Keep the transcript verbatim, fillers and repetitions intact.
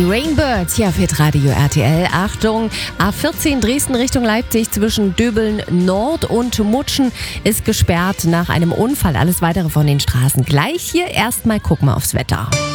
Die Rainbirds hier auf Hitradio R T L. Achtung, A vierzehn Dresden Richtung Leipzig zwischen Döbeln Nord und Mutschen ist gesperrt nach einem Unfall. Alles weitere von den Straßen gleich. Hier erstmal gucken wir aufs Wetter.